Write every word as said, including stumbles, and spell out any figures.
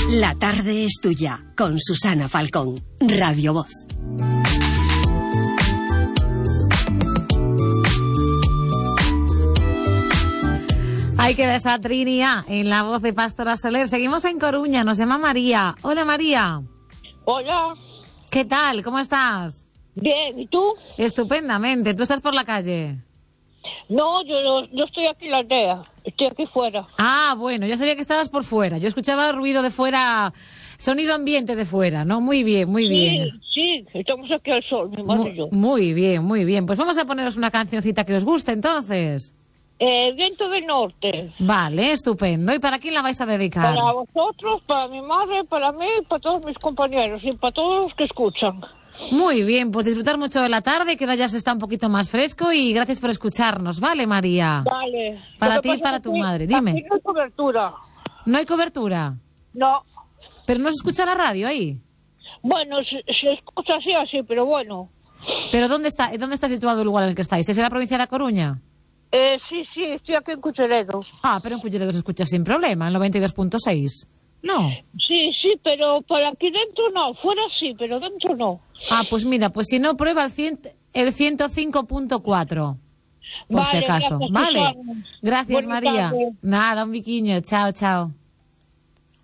La tarde es tuya, con Susana Falcón, Radio Voz. Hay que ver a Trini A en la voz de Pastora Soler. Seguimos en Coruña, nos llama María. Hola, María. Hola. ¿Qué tal? ¿Cómo estás? Bien, ¿y tú? Estupendamente. ¿Tú estás por la calle? No, yo no, yo estoy aquí en la aldea. Estoy aquí fuera. Ah, bueno, yo sabía que estabas por fuera. Yo escuchaba ruido de fuera, sonido ambiente de fuera, ¿no? Muy bien, muy sí, bien. Sí, estamos aquí al sol, mi madre muy, y yo. Muy bien, muy bien. Pues vamos a poneros una cancioncita que os guste, entonces. Eh, Viento del Norte. Vale, estupendo. ¿Y para quién la vais a dedicar? Para vosotros, para mi madre, para mí, para todos mis compañeros y para todos los que escuchan. Muy bien, pues disfrutar mucho de la tarde, que ahora ya se está un poquito más fresco y gracias por escucharnos, ¿vale, María? Vale. Para ti y para tu madre, dime. Aquí no hay cobertura. ¿No hay cobertura? No. ¿Pero no se escucha la radio ahí? Bueno, se, se escucha así, así, pero bueno. ¿Pero dónde está, dónde está situado el lugar en el que estáis? ¿Es en la provincia de La Coruña? Eh, sí, sí, estoy aquí en Culleredo. Ah, pero en Culleredo se escucha sin problema, en noventa y dos punto seis. No. Sí, sí, pero para aquí dentro no. Fuera sí, pero dentro no. Ah, pues mira, pues si no, prueba el, cien, el ciento cinco punto cuatro. Por Vale, si acaso. Gracias, vale. Susana. Gracias, Buenas María. tardes. Nada, un biquiño. Chao, chao.